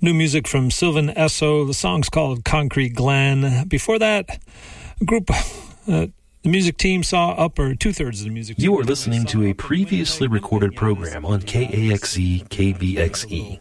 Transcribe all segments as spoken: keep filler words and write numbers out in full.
New music from Sylvan Esso. The song's called Concrete Glen. Before that, a group, uh, the music team saw up, or two-thirds of the music team. You are listening to a previously recorded program on K A X E K B X E.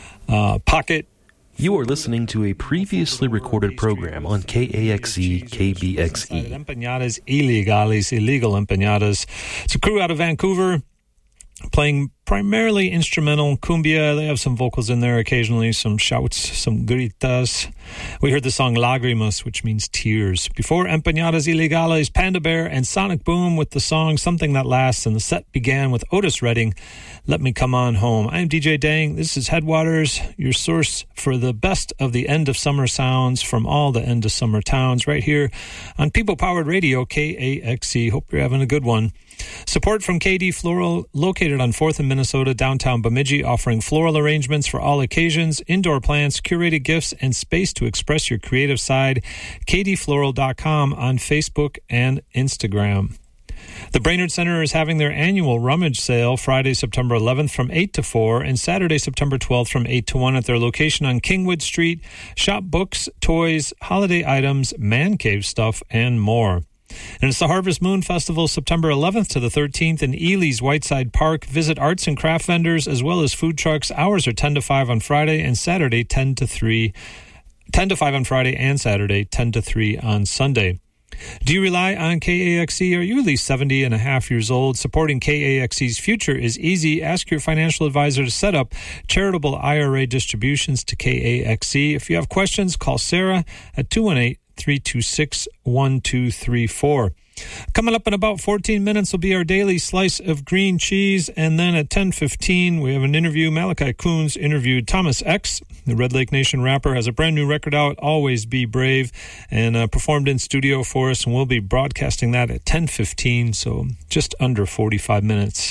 Uh, Pocket. You are listening to a previously recorded program on K A X E K B X E. Empanadas Ilegales, illegal empanadas. It's a crew out of Vancouver, playing primarily instrumental cumbia. They have some vocals in there occasionally, some shouts, some gritas. We heard the song Lágrimas, which means tears. Before Empanadas Ilegales, Panda Bear and Sonic Boom with the song Something That Lasts, and the set began with Otis Redding, Let Me Come On Home. I'm D J Dang. This is Headwaters, your source for the best of the end of summer sounds from all the end of summer towns, right here on People Powered Radio, K A X E. Hope you're having a good one. Support from K D Floral, located on fourth in Minnesota, downtown Bemidji, offering floral arrangements for all occasions, indoor plants, curated gifts, and space to express your creative side. K D floral dot com on Facebook and Instagram. The Brainerd Center is having their annual rummage sale Friday, September eleventh from eight to four and Saturday, September twelfth from eight to one at their location on Kingwood Street. Shop books, toys, holiday items, man cave stuff, and more. And it's the Harvest Moon Festival, September eleventh to the thirteenth in Ely's Whiteside Park. Visit arts and craft vendors as well as food trucks. Hours are ten to five on Friday and Saturday, ten to three. ten to five on Friday and Saturday, ten to three on Sunday. Do you rely on K A X E? Are you at least seventy and a half years old? Supporting K A X E's future is easy. Ask your financial advisor to set up charitable I R A distributions to K A X E. If you have questions, call Sarah at two one eight, three two six, one two three four. Coming up in about fourteen minutes will be our daily slice of green cheese, and then at ten fifteen we have an interview. Malachi Coons interviewed Thomas X. The Red Lake Nation rapper has a brand new record out, Always Be Brave, and uh, performed in studio for us, and we'll be broadcasting that at ten fifteen, so just under forty-five minutes.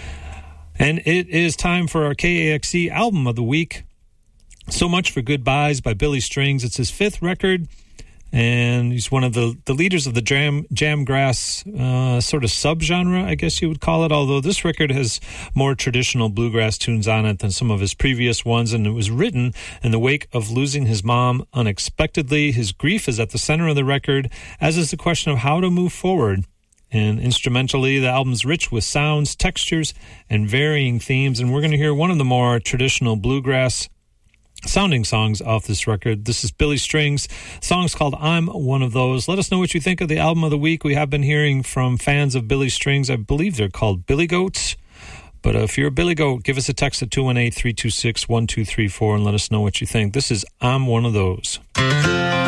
And it is time for our K A X E album of the week. So Much for Goodbyes by Billy Strings. It's his fifth record, and he's one of the, the leaders of the jam jamgrass uh, sort of subgenre, I guess you would call it, although this record has more traditional bluegrass tunes on it than some of his previous ones, and it was written in the wake of losing his mom unexpectedly. His grief is at the center of the record, as is the question of how to move forward. And instrumentally, the album's rich with sounds, textures, and varying themes, and we're going to hear one of the more traditional bluegrass sounding songs off this record. This is Billy Strings. The song's called I'm One of Those. Let us know what you think of the album of the week. We have been hearing from fans of Billy Strings. I believe they're called Billy Goats. But uh, if you're a Billy Goat, give us a text at two one eight, three two six, one two three four and let us know what you think. This is I'm One of Those.